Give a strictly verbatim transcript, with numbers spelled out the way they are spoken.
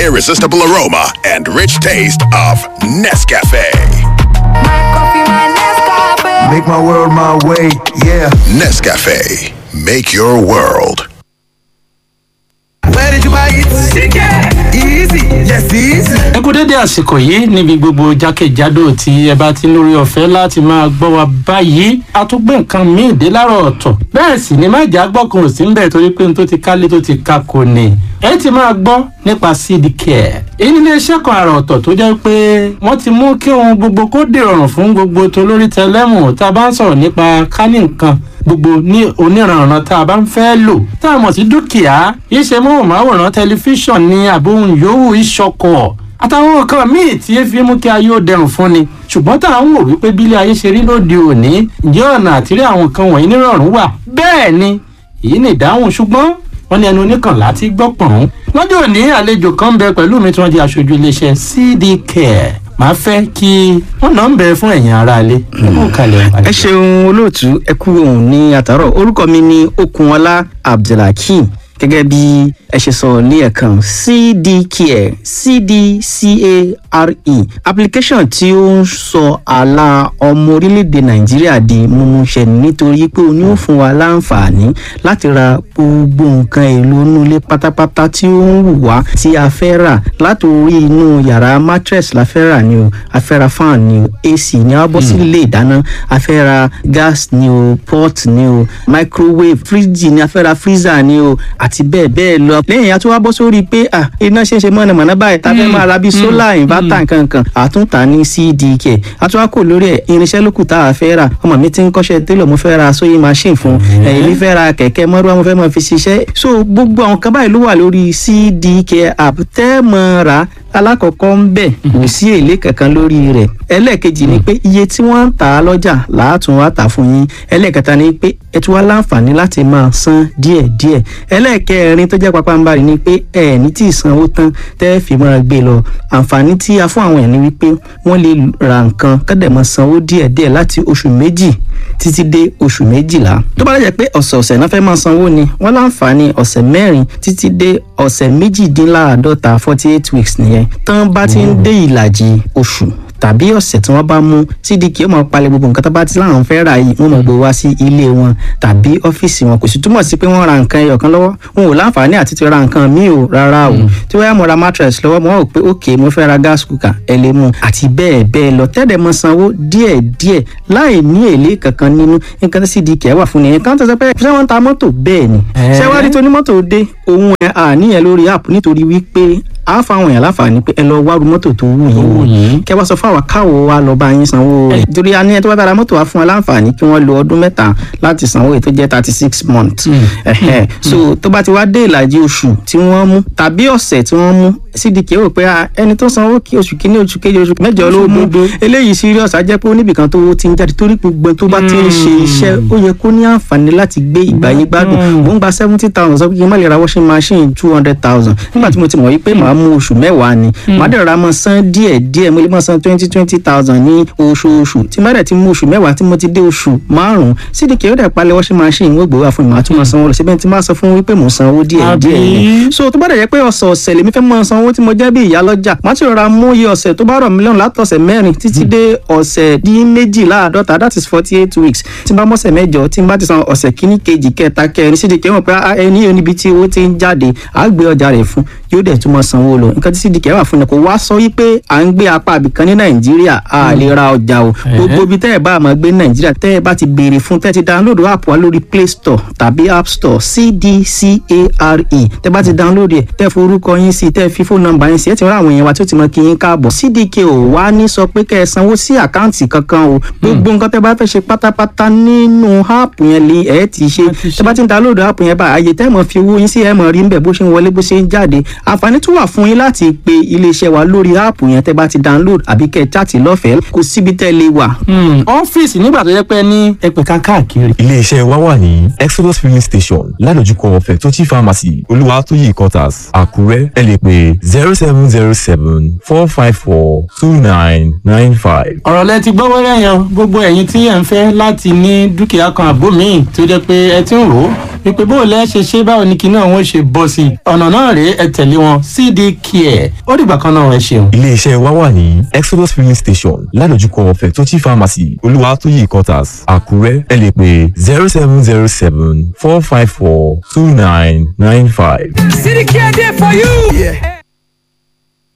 irresistible aroma and rich taste of Nescafe. My coffee, my Nescafe. Make my world my way, yeah. Nescafe, make your world. Where did you buy it? Easy, yes, easy. ẹ kú dédé àsìkò yìí níbi gbogbo jákèjádò tí ẹ bá ti lórí ọ̀fẹ́ láti máa gbọ́ wa báyìí a tún gbé nǹkan míì dé láàárọ̀ ọ̀tọ̀ bẹ́ẹ̀ sì ni má jà gbọ́kàn ò sí ń bẹ̀ torí pé n tó ti kálé tó ti ka kò ní ẹ ti máa gbọ́ nípa C D Care èyí ní iléeṣẹ́ kan àrà ọ̀tọ̀ tó jẹ́ pé wọ́n ti mú kí ohun gbogbo kó dìrọ̀rùn fún gbogbo tolórí tẹlẹ́mù tá a bá ń sọ̀rọ̀ nípa kánì nǹkan gbogbo ní oníranran tá a bá ń fẹ́ lò tá a mọ̀ sí dúkìá iṣẹ́ móhùnmáwòrán tẹlifíṣàn ní àbóhùn yòówù ìṣọkọ̀ àtàwọn nǹkan míì tí ẹ fi mú kí ayé ó dẹrùn fún ni ṣùgbọ́n tá à ń wò wípé bílẹ̀ ayé ṣe rí lóde òní ǹjẹ́ ọ̀nà àtìrí àwọn nǹkan wọ̀nyí nírọ̀rùn wà bẹ́ẹ̀ ni èyí ni ìdáhùn ṣùgbọ́n wọ́n ní ẹnu oníkànlá tí gbọ́ pọ̀n. lọ́jọ́ òní àlejò kan bẹ pẹ̀lú mi tí wọ́n di aṣojú iléeṣẹ́ C D Care màá fẹ́ kí wọ́n náà ń bẹ fún ẹ̀yin aráalé. ẹ ṣeun olóòtú ẹ kú òun ní àtàrọ orúkọ mi ní Okunọlá Abdulhakeem gẹ́gẹ́ bí ẹ ṣe sọ ní ẹ̀kan C D Care C D C A R E application tí ó ń sọ àlà ọmọ orílẹ̀-èdè Nàìjíríà di mímúṣẹ nítorí pé ó ní ó fún wa láǹfààní láti ra gbogbo nǹkan èlò inú ilé pátápátá tí ó ń wù wá tí a fẹ́ rà látòrí inú yàrá mattress la fẹ́ rà ni o a fẹ́ ra fan ni o A C ni a bọ́ sí ilé ìdáná a fẹ́ ra gas ni o pot ni o microwave fridge ni a fẹ́ ra freezer ni o àti bẹ́ẹ̀ bẹ́ẹ̀ lọ. lẹ́yìn a tún wá bọ́ sórí pé à iná ṣe é ṣe mọ̀nàmọ́ná báyìí tá a fẹ́ máa ra bíi solar inverter nkankan àtúntà ní C D Care a tún wá kò lórí ẹ̀ irinṣẹ́ lókù tá a fẹ́ rà ọmọ mi ti ń kọ́ṣẹ́ télọ̀ mo fẹ́ ra sewing machine fún èmi fẹ́ ra kẹ̀kẹ́ mọ́rúwá mo fẹ́ máa fi ṣiṣẹ́ so gbogbo àwọn kan báyìí ló wà lórí C D Care app tẹ́ mọ́ ra alákọ̀ọ́kọ́ ń bẹ̀ kò sí èlé kankan lórí rẹ̀ ẹlẹ́ẹ̀kejì ni pé iye tí wọ́n ń tà á lọ́jà làátún wá tà fún yín ẹlẹ́ẹ̀kẹta ni pé ẹ tún wá láǹfààní láti máa san díẹ̀díẹ̀ ẹlẹ́ẹ̀kẹrin tó jẹ́ pápánbarì ni pé ẹ ní tí ì sanwó tán tẹ́ fi máa gbé lọ àǹfààní tí a fún àwọn ẹ̀ ni wípé wọ́n lè ra nǹkan kọ́dẹ̀ máa sanwó díẹ̀díẹ̀ láti oṣù méjì títí dé oṣù méjìlá tó bá lẹ́jẹ̀ pé ọ̀sẹ̀ọ̀sẹ̀ náà fẹ́ máa sanwó ni wọ́n láǹfààní ọ̀sẹ̀ mẹ́rin títí dé ọ̀sẹ̀ méjìdínláàádọ́ta forty eight weeks nìyẹn tán bá ti ń dé ìlàjì oṣù tàbí ọ̀sẹ̀ tí wọ́n bá mú C D Care ó máa palẹ̀ gbogbo nǹkan tó bá ti láwọn fẹ́ rà yìí wọ́n máa gbé wá sí ilé wọn tàbí ọ́fíìsì wọn kò sì túmọ̀ sí pé wọ́n ra nǹkan ẹyọ kan lọ́wọ́ wọn ò láǹfààní àti ti ra nǹkan míì o rárá o tí wọ́n yá mo ra mattress lọ́wọ́ mo wá wò pé ok mo fẹ́ ra gas cooker ẹ lè mú àti bẹ́ẹ̀ bẹ́ẹ̀ lọ tẹ́lẹ̀ mọ sanwó díẹ̀ díẹ̀ láì ní èlé kankan nínú nǹkan tí C D Care wà fún nìyẹn kan tó sọ pé ṣé wọ́n ń ta mọ́tò bẹ́ẹ̀ ni ṣé wá rí tonímọ́tò dé òun ẹ̀ àníyàn lórí app nítorí wípé a fáwọn èèyàn láǹfààní pé ẹ lọ wá ru mọ́tò tó wù yín kẹ wá sọ fáwọn káwọ wa lọ bá yín sanwó rẹ̀ torí a ní ẹ tó bá bá ra mọ́tò wa fún wa láǹfààní kí wọ́n lo ọdún mẹ́ta láti sanwó èyí tó jẹ́ thirty six months so tó bá ti wá dé ìlàjì oṣù tí wọ́n mú tàbí ọ̀sẹ̀ tí wọ́n mú C D Care rò pé ẹni tó sanwó kí oṣù kìíní oṣù kejì oṣù mẹ́jọ ló mú eléyìí serious á jẹ́ pé oníbìkan tó ti ń jáde torí gbogbo tó bá ti ń ṣe iṣẹ́ ó yẹ kó ní àǹfààní láti gbé ìgbàyé gbádùn mò ń gba seventy thousand sọ pé kí n má lè ra washing machine two hundred thousand nígbà tí mo ti mọ̀ wípé màá mú oṣù mẹ́wàá ni màá dẹ̀ ra mọ́ san díẹ̀ díẹ̀ mo lè mọ́ san twenty twenty thousand ní oṣooṣù tí má dẹ̀ ti mú oṣù mẹ́wàá tí mo ti dé oṣù márùn-ún C D Care ó dẹ̀ palẹ̀ washing machine wọ́n gbé wá fún mi màá tún máa sanwó lọ síbẹ̀ tí má sọ fún wípé mò ń sanwó díẹ̀ díẹ̀ ni so tó bá dẹ̀ jẹ́ pé ọ̀sọ̀ọ̀sẹ̀ lèmi fẹ́ máa sanwó tí mo jẹ́ bí ìyá lọ́jà má ti rọra mú iye ọ̀sẹ̀ tó bá rọ̀ mí lọ́rùn látọ̀sẹ̀ mẹ́rin títí dé ọ̀sẹ̀ dín méjìláàádọ́ta that is forty eight weeks tí n bá mọ́sẹ̀ mẹ́jọ tí n bá ti san ọ̀sẹ̀ kíní kejì kẹta kẹrin C D Care mọ̀ pé ẹni yóò níbi tí owó ti ń jáde á gbé ọjà rẹ̀ fún yóò dẹ̀ tún máa sanwó lọ nǹkan tí C D Care wà fún ni kò wá sọ wípé à ń gbé apá àbìkan ní Nàìjíríà a lè ra ọjà o gbogbo ibi tẹ́ ẹ bá máa gbé ní Nàìjíríà tẹ́ ẹ bá ti béèrè fún tẹ́ ẹ ti download app wa lórí Play Store tàbí App Store C D C A R E tẹ́ bá ti download ẹ̀ tẹ́ forúkọ yín sí tẹ́ fi fóònù nọ́mbà yín sí ẹ ti rán àwọn èèyàn wa tó ti mọ kí yín káàbọ̀ C D Care ò wá ní sọ pé kẹ́ ẹ sanwó sí àkáǹtì kankan o gbogbo nǹkan tẹ́ bá fẹ́ ṣe pátápátá nínú app yẹn lè ẹ ti ṣe tẹ́ bá ti download app yẹn bá àyè tẹ́ mọ̀ fi owó yín sí ẹ mọ̀ rí níbẹ̀ bó ṣe ń wọlé bó ṣe ń jáde àǹfààní tún wà fún yín láti pe iléeṣẹ́ wa lórí app yẹn tẹ́ bá ti download àbí kẹ́ ẹ chat lọ́fẹ̀ẹ́ kò síbi tẹ́ lè wà. ọ́fíìsì nígbà tó yẹ pé ní ẹ̀pẹ̀ kan káàkiri. iléeṣẹ́ wa wà ní Exodus filling station ládojúkọ Fẹ̀tọ́jì pharmacy Olúwatóyè quarters Àkúrẹ́ ẹ lè pè zero seven zero seven four five four two nine nine five. ọ̀rọ̀ lẹ ti gbọ́ wẹ́rẹ́ yẹn gbogbo ẹ̀yin tí ẹ̀ ń fẹ́ láti ní dúkìá kan àbó míì tó jẹ́ pé ẹ ti ń rò ó wípé bó lẹ́ ṣe ṣe báwo ni kinní ọ̀hún ṣe bọ́ sí i ọ̀nà náà rèé ẹ tẹ̀lé wọn cd care ó dìgbà kan náà ẹ ṣeun. iléeṣẹ́ wa wà ní exodus filling station ládojúkọ fẹ̀tọ́jì pharmacy olúwatóyè quarters àkúrẹ́ ẹ lè pè zero seven zero seven four five four two nine nine five. City Care there for you. Yeah.